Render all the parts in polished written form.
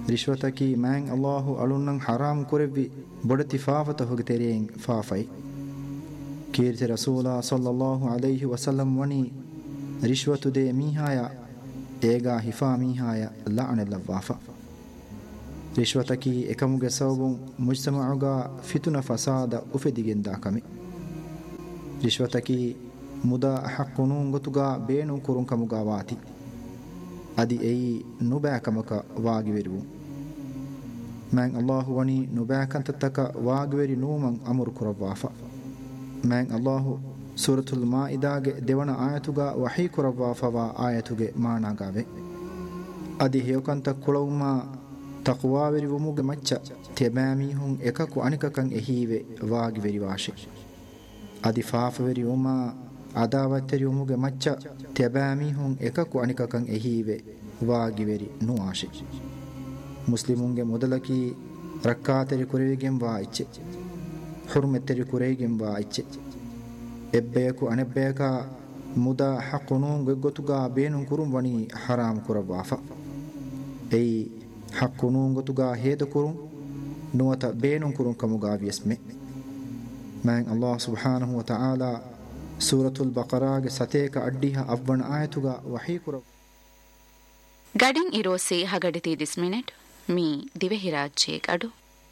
ರಿಶ್ವತಕಿ ಮ್ಯಾಂಗ್ ಅಲ್ಲಾಹು ಅಳುನ್ನಂ ಹರಾಮ್ ಕುರೆವಿ ಬೊಡತಿ ಫಾಫತ ಹೊಗೆ ತೆರೆಯಂ ಫಾಫೈ ಕೀರ್ತಿ ರಸೂಲ ಸಲ್ಲಲ್ಲಾಹು ಅಲೈಹಿ ವಸಲ್ಲಂ ವನಿ ರಿಶ್ವತುದೆ ಮೀಹಾಯ ಏಗಾ ಹಿಫಾ ಮೀಹಾಯ ಲಅನಲ್ಲವಾಫ ರಿಶ್ವತಕಿ ಎಕಮುಗೆ ಸೌಬುಂ ಮುಜ್ತಮಉಗ ಫಿತುನ ಫಸಾದ ಉಫೆದಿಗೆಂದಾ ಕಮಿ ರಿಶ್ವತಕಿ ಮುದಾ ಹಕ್ಕುನೂಂ ಗೊತುಗಾ ಬೇಣು ಕುರುಂ ಕಮುಗಾ ವಾತಿ ಅದಿ ಎಯಿ ನುಬෑಕಮಕ ವಾಗಿವೆರುವು ಮ್ಯಾಂಗ್ ಅಲ್ಲಾಹು ವನಿ ನುಬෑಕಂತತಕ ವಾಗಿವೆರಿ ನೂಮಂ ಅಮುರು ಕುರವ್ವಾಫ ಮ್ಯಾಂಗ್ ಅಲ್ಲಾಹು ಸೂರತುಲ್ ಮಾಇದಾಗೆ ದೆವಣ ಆಯತುಗಾ ವಹೀ ಕುರವ್ವಾಫವಾ ಆಯತುಗೆ ಮಾಣಾಗಾವೆ ಅದಿ ಹೇಯಕಂತ ಕುಳವುಮಾ ತಕ್ವಾವೆರಿವುಮುಗೆ ಮಚ್ಚ ತೆಬෑಮೀಹುಂ ಎಕಕು ಅನಿಕಕಂ ಎಹೀವೆ ವಾಗಿವೆರಿ ವಾಶೆ ಅದಿ ಫಾಫವೆರಿ ಉಮಾ ಅದಾವತ್ತೆರಿ ಉಮುಗೆ ಮಚ್ಚ ತೆಬෑಮೀಹುಂ ಎಕಕು ಅನಿಕಕಂ ಎಹೀವೆ ವಾಗಿವೆರಿ ನುಆಶೆ ಮುಸ್ಲಿಮುಂಗೆ ಮೊದಲಕಿ ರಕ್ಕಾತೆರಿ ಕುರೆವಿಗೆಂ ವಾ ಇಚ್ಚೆ ಹುರ್ಮೆತ್ತೆರಿ ಕುರೆಯಿಗೆಂ ವಾ ಇಚ್ಚೆ ಎಬ್ಬೆಯಕು ಅನೆಬ್ಬೆಯಕ ಮುದಾ ಹಕ್ಕುನೂಂ ಗೊತ್ತುಗಾ ಬೇನುಂ ಕುರುಂ ವಣಿ ಹರಾಮ್ ಕುರವಾಫ ಎಯಿ ಹಕ್ಕುನೂಂ ಗೊತ್ತುಗಾ ಹೇದ ಕುರುಂ ನುವತ ಬೇನುಂ ಕುರುಂ ಕಮುಗಾ ವಿಯಸ್ಮೆ ಮ್ಯಾಂಗ್ ಅಲ್ಲಾಹ್ ಸುಬ್ಹಾನಹು ವ ತಆಲಾ ಸೂರತುಲ್ ಬಕರಾಗೆ ಸತೇಕ ಅಡ್ಡಿಹ ಅವ್ವಣ ಆಯತುಗ ವಹೀ ಕುರ ಗಡಿನ್ ಇರೋಸಿ ಹಗಡಿತಿ ದಿಸ್ ಮಿನಿಟ್ ಮೀ ದಿವೆಹಿರಾಜ್ಜೆ ಗಡು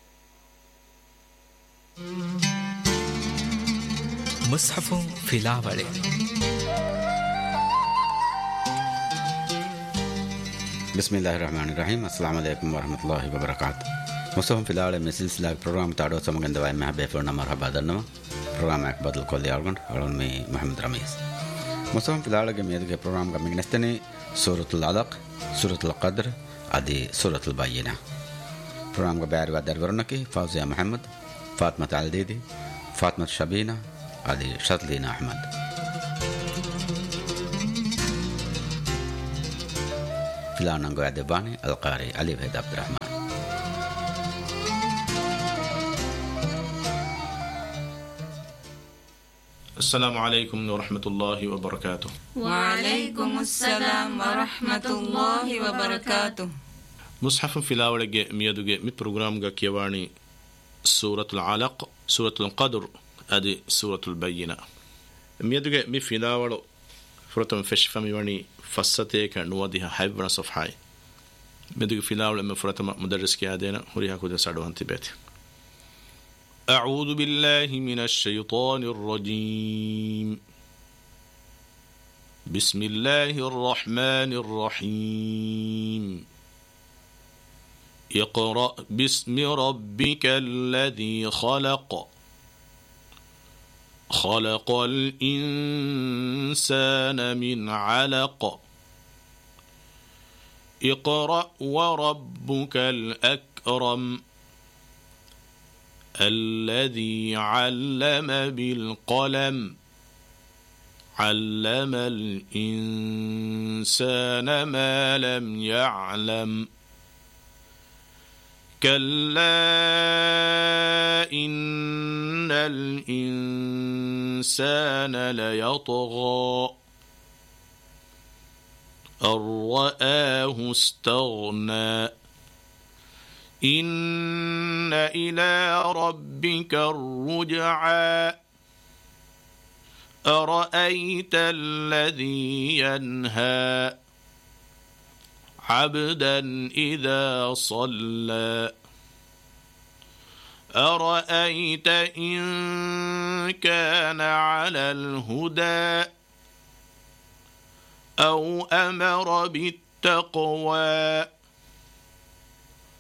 ಮುಸ್ಹಫುಂ ಫಿಲಾವಳೆ ಬಿಸ್ಮಿಲ್ಲಾಹಿರ್ ರಹಮಾನಿರ್ ರಹೀಮ್ ಅಸ್ಸಲಾಮು ಅಲೈಕುಂ ವರಹಮತುಲ್ಲಾಹಿ ವಬರಕಾತು ಮುಸ್ಹಫುಂ ಫಿಲಾವಳೆ ಮೆ ಸಿಲ್ಸಿಲಾ ಪ್ರೋಗ್ರಾಮ್ ತಾಡೋ ಸಮಗಂದವಾಯ ಮಹಬೆ ಫೋನ ಮರ್ಹಬಾ ದನ್ನಮ ಪ್ರೋಗ್ರಾಮ್ ಆಕ್ ಬದಲು ಕೊಲ್ಲಿ ಆಲ್ಗೊಂಡ್ ಅಳನ್ ಮಿ ಮೊಹಮ್ಮದ್ ರಮೀಸ್ ಮುಸ್ಹಫುಂ ಫಿಲಾವಳೆ ಮೇದಗೆ ಪ್ರೋಗ್ರಾಮ್ ಗ ಮಿಗ್ನಸ್ತನೆ ಸೂರತುಲ್ ಅಲಕ್ ಸೂರತುಲ್ ಕದ್ರ್ ಆದಿ ಸೂರತುಲ್ ಬಯ್ಯಿನಾ ಪ್ರೋಗ್ರಾಮ್ ಗ ಬ್ಯಾರಿ ವಾದರ್ ವರನಕಿ ಫೌಜಿಯಾ ಮೊಹಮ್ಮದ್ ಫಾತಿಮಾ ಅಲ್ದೀದಿ ಫಾತಿಮಾ ಶಬೀನಾ ಆದಿ ಶತ್ಲೀನಾ ಅಹಮದ್ ಫಿಲಾನಂಗೋ ಅದಬಾನಿ ಅಲ್ಕಾರಿ ಅಲಿ ವಹೀದ್ ಅಬ್ದುರ್ರಹಮಾನ್ السلام عليكم ورحمة الله وبركاته. وعليكم السلام ورحمة الله وبركاته. مصحف في لاولج ميدوج مي برنامج كيواني سورة العلق سورة القدر أدي سورة البينة ميدوج مي في لاول فرتم فش فميواني فستيك نوديها حيبنا صفحاي ميدوج في لاول من فرتم مدرس كيادينا هريها كده سعدو هنتي بيت أعوذ بالله من الشيطان الرجيم بسم الله الرحمن الرحيم اقرأ باسم ربك الذي خلق خلق الإنسان من علق اقرأ وربك الأكرم الذي علم بالقلم علم الإنسان ما لم يعلم كلا إن الإنسان ليطغى أن رآه استغنى إن إلى ربك الرجعى أرأيت الذي ينهى عبدا إذا صلى أرأيت إن كان على الهدى أو أمر بالتقوى